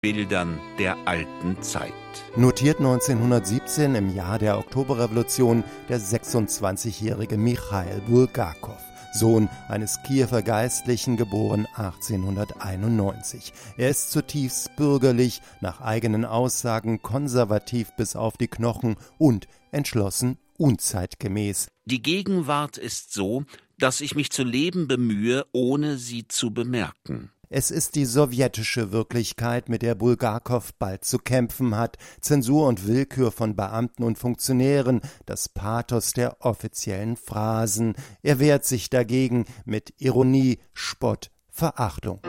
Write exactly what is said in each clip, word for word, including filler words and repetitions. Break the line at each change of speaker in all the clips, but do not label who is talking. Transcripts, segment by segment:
Bildern der alten Zeit.
Notiert neunzehnhundertsiebzehn im Jahr der Oktoberrevolution der sechsundzwanzigjährige Michail Bulgakow, Sohn eines Kiewer Geistlichen, geboren achtzehnhunderteinundneunzig. Er ist zutiefst bürgerlich, nach eigenen Aussagen konservativ bis auf die Knochen und entschlossen unzeitgemäß.
Die Gegenwart ist so, dass ich mich zu leben bemühe, ohne sie zu bemerken.
Es ist die sowjetische Wirklichkeit, mit der Bulgakow bald zu kämpfen hat. Zensur und Willkür von Beamten und Funktionären, das Pathos der offiziellen Phrasen. Er wehrt sich dagegen mit Ironie, Spott, Verachtung.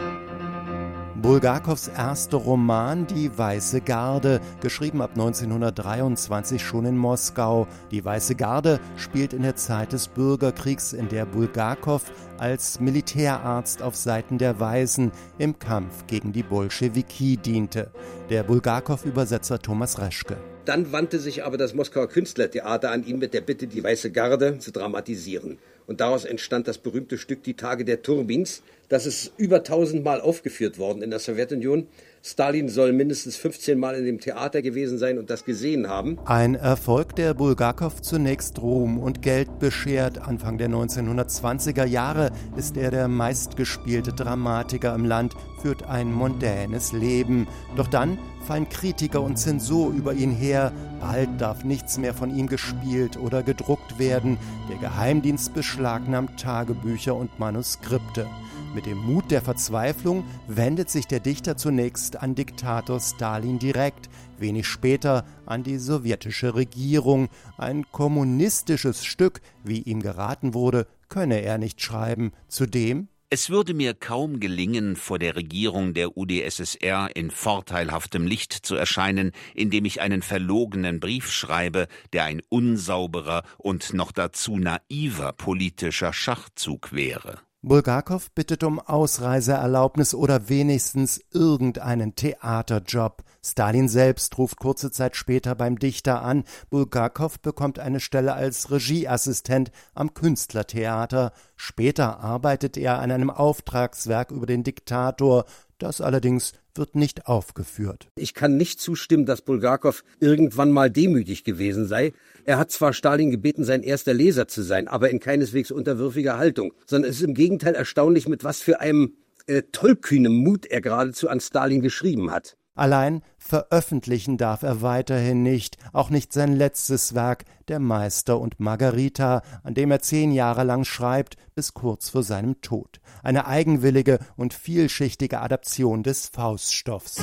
Bulgakows erster Roman »Die Weiße Garde«, geschrieben ab neunzehnhundertdreiundzwanzig schon in Moskau. Die Weiße Garde spielt in der Zeit des Bürgerkriegs, in der Bulgakow als Militärarzt auf Seiten der Weißen im Kampf gegen die Bolschewiki diente. Der Bulgakow-Übersetzer Thomas Reschke.
Dann wandte sich aber das Moskauer Künstlertheater an ihn mit der Bitte, die Weiße Garde zu dramatisieren. Und daraus entstand das berühmte Stück Die Tage der Turbins. Das ist über tausendmal aufgeführt worden in der Sowjetunion. Stalin soll mindestens fünfzehn Mal in dem Theater gewesen sein und das gesehen haben.
Ein Erfolg, der Bulgakow zunächst Ruhm und Geld beschert. Anfang der neunzehnhundertzwanziger Jahre ist er der meistgespielte Dramatiker im Land, führt ein mondänes Leben. Doch dann fallen Kritiker und Zensur über ihn her. Bald darf nichts mehr von ihm gespielt oder gedruckt werden. Der Geheimdienst beschlagnahmt Tagebücher und Manuskripte. Mit dem Mut der Verzweiflung wendet sich der Dichter zunächst an Diktator Stalin direkt, wenig später an die sowjetische Regierung. Ein kommunistisches Stück, wie ihm geraten wurde, könne er nicht schreiben. Zudem:
Es würde mir kaum gelingen, vor der Regierung der U d S S R in vorteilhaftem Licht zu erscheinen, indem ich einen verlogenen Brief schreibe, der ein unsauberer und noch dazu naiver politischer Schachzug wäre.
Bulgakow bittet um Ausreiseerlaubnis oder wenigstens irgendeinen Theaterjob. Stalin selbst ruft kurze Zeit später beim Dichter an. Bulgakow bekommt eine Stelle als Regieassistent am Künstlertheater. Später arbeitet er an einem Auftragswerk über den Diktator. Das allerdings wird nicht aufgeführt.
Ich kann nicht zustimmen, dass Bulgakow irgendwann mal demütig gewesen sei. Er hat zwar Stalin gebeten, sein erster Leser zu sein, aber in keineswegs unterwürfiger Haltung, sondern es ist im Gegenteil erstaunlich, mit was für einem äh, tollkühnen Mut er geradezu an Stalin geschrieben hat.
Allein veröffentlichen darf er weiterhin nicht, auch nicht sein letztes Werk, Der Meister und Margarita, an dem er zehn Jahre lang schreibt, bis kurz vor seinem Tod. Eine eigenwillige und vielschichtige Adaption des Fauststoffs.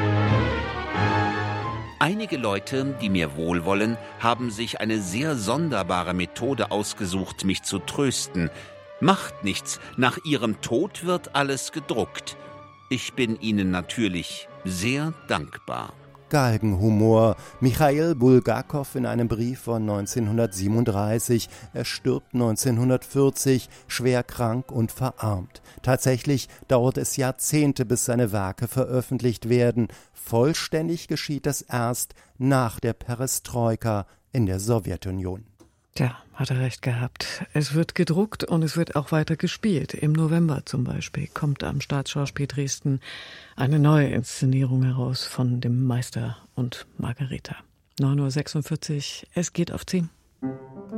Einige Leute, die mir wohlwollen, haben sich eine sehr sonderbare Methode ausgesucht, mich zu trösten. Macht nichts, nach ihrem Tod wird alles gedruckt. Ich bin ihnen natürlich sehr dankbar.
Galgenhumor. Michail Bulgakow in einem Brief von neunzehnhundertsiebenunddreißig. Er stirbt neunzehnhundertvierzig, schwer krank und verarmt. Tatsächlich dauert es Jahrzehnte, bis seine Werke veröffentlicht werden. Vollständig geschieht das erst nach der Perestroika in der Sowjetunion.
Tja, hat er recht gehabt. Es wird gedruckt und es wird auch weiter gespielt. Im November zum Beispiel kommt am Staatsschauspiel Dresden eine neue Inszenierung heraus von dem Meister und Margarita. neun Uhr sechsundvierzig, es geht auf zehn.